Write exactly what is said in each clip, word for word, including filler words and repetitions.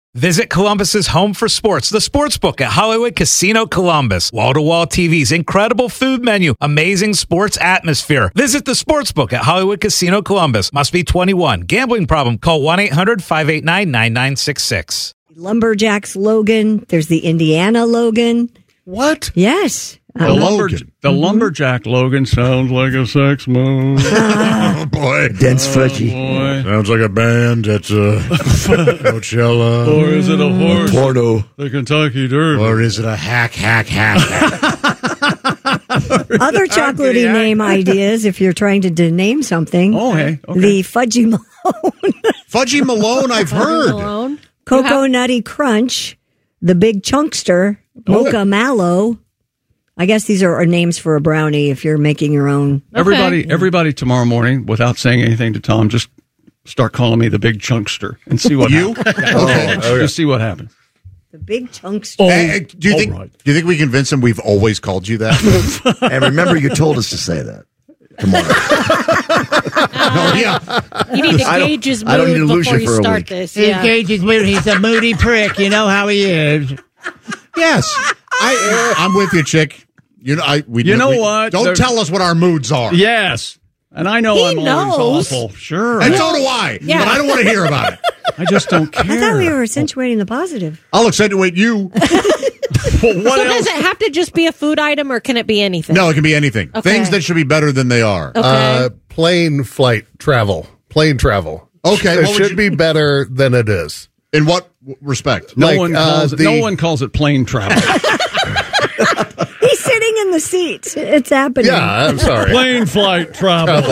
Visit Columbus's home for sports, the Sportsbook at Hollywood Casino Columbus. Wall-to-wall T Vs, incredible food menu, amazing sports atmosphere. Visit the Sportsbook at Hollywood Casino Columbus. Must be twenty-one. Gambling problem? Call one eight hundred five eight nine nine nine six six. Lumberjacks Logan. There's the Indiana Logan. What? Yes. The, Uh, lumber, the mm-hmm. lumberjack Logan sounds like a sex move. Oh, boy. Dense fudgy. Oh, Sounds like a band at uh, Coachella. or is it a horse? Porno. The Kentucky Derby. Or is it a hack, hack, hack, hack? Other chocolatey name ideas, if you're trying to de- name something. Oh, hey. Okay. The Fudgy Malone. Fudgy Malone, I've heard. Malone. Cocoa Nutty Crunch. The Big Chunkster. Mocha Mallow. I guess these are, are names for a brownie if you're making your own. Everybody, Okay. everybody tomorrow morning, without saying anything to Tom, just start calling me the Big Chunkster and see what You? happens. Okay. Oh, just see what happens. The Big Chunkster. Oh, Hey, hey, do you think? all right. Do you think we convince him we've always called you that? And remember, you told us to say that. Tomorrow. No, yeah. You need to I don't- gauge his I don't need to mood lose before you you for a start week. this. He's Yeah. Gage's mood. He's a moody prick. You know how he is. Yes. I, I'm with you, chick. You know, I. We, You know we- what? Don't There- tell us what our moods are. Yes. And I know He I'm knows. always awful. Sure. And so do I. Yeah. But I don't want to hear about it. I just don't care. I thought we were accentuating the positive. I'll accentuate you. Well, what So else? does it have to just be a food item, or can it be anything? No, it can be anything. Okay. Things that should be better than they are. Okay. Uh, plane flight travel. Plane travel. Okay, It what would should you- be better than it is. In what w- respect? No like, one uh, calls it, the- no one calls it plane travel. He's sitting in the seat. It's happening. Yeah, I'm sorry. Plane flight travel.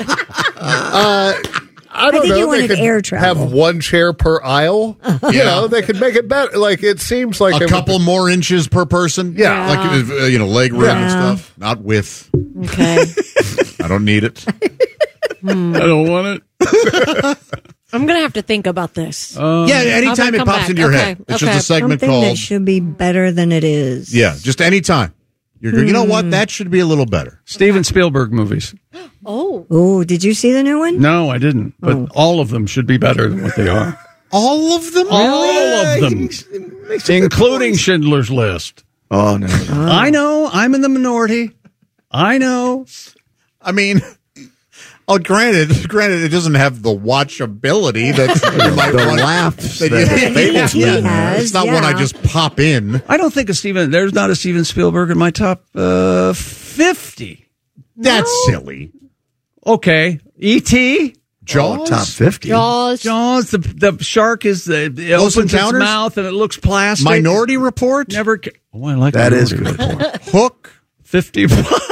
Uh, I don't think know. you They wanted could air travel. have one chair per aisle. You Yeah. know, they could make it better. Like it seems like A every- couple more inches per person? Yeah. Like, uh, you know, leg room and Yeah. stuff. Not width. Okay. I don't need it. I don't want it. I'm going to have to think about this. Uh, yeah, anytime I'll it come pops back. into your Okay, head. It's okay. just a segment Something that called. should be better than it is. Yeah, just anytime. You're, You know what? That should be a little better. Steven Spielberg movies. Oh. Oh, did you see the new one? No, I didn't. But Oh. all of them should be better than what they are. All of them? All of them. Including Schindler's List. Oh, no. I know. I'm in the minority. I know. I mean, oh, granted, granted, it doesn't have the watchability that you might The want. laughs that that you- E T has, it's not yeah. one I just pop in. I don't think a Steven, there's not a Steven Spielberg in my top uh, fifty. That's silly. Okay. E T Jaws? Oh, top fifty. Jaws. Jaws, the the shark is the it Close opens its Encounters? mouth and it looks plastic. Minority Report? Never. ca- Oh, I like That is Minority good. Report. Hook? Fifty.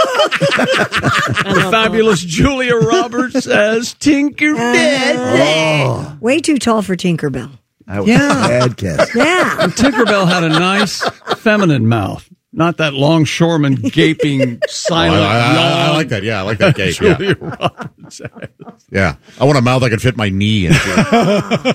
The fabulous Julia Roberts as Tinkerbell. Way too tall for Tinkerbell. That was Yeah. a bad cast. Yeah. Tinkerbell had a nice feminine mouth, not that longshoreman gaping Oh, I, silent. I- I- I yawn like that. Yeah, I like that gape. Yeah. Julia Roberts. yeah. I want a mouth I can fit my knee into.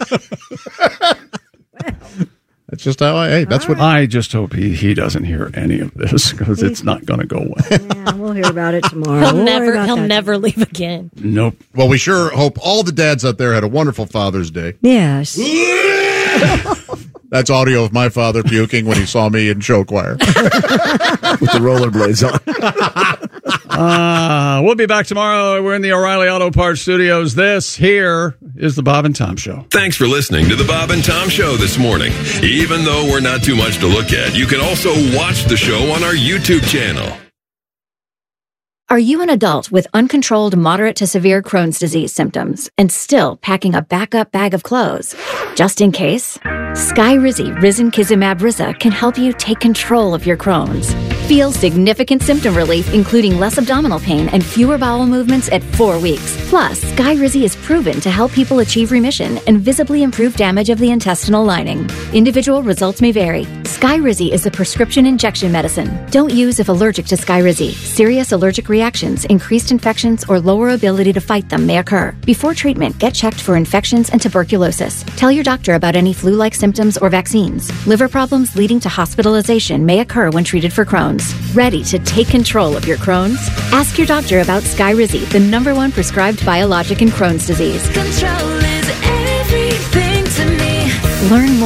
That's just how I, hey, that's what. I just hope he, he doesn't hear any of this because it's not going to go well. Yeah, we'll hear about it tomorrow. He'll We'll worry never. about He'll that never leave again. Nope. Well, we sure hope all the dads out there had a wonderful Father's Day. Yes. That's audio of my father puking when he saw me in show choir. With the rollerblades on. Uh, we'll be back tomorrow. We're in the O'Reilly Auto Parts Studios. This here is the Bob and Tom Show. Thanks for listening to the Bob and Tom Show this morning. Even though we're not too much to look at, you can also watch the show on our YouTube channel. Are you an adult with uncontrolled moderate to severe Crohn's disease symptoms and still packing a backup bag of clothes? Just in case, Skyrizi Risankizumab Riza can help you take control of your Crohn's. Feel significant symptom relief, including less abdominal pain and fewer bowel movements at four weeks. Plus, Skyrizi is proven to help people achieve remission and visibly improve damage of the intestinal lining. Individual results may vary. Skyrizi is a prescription injection medicine. Don't use if allergic to Skyrizi. Serious allergic reactions, increased infections, or lower ability to fight them may occur. Before treatment, get checked for infections and tuberculosis. Tell your doctor about any flu-like symptoms or vaccines. Liver problems leading to hospitalization may occur when treated for Crohn's. Ready to take control of your Crohn's? Ask your doctor about Skyrizi, the number one prescribed biologic in Crohn's disease. Control is everything to me. Learn more.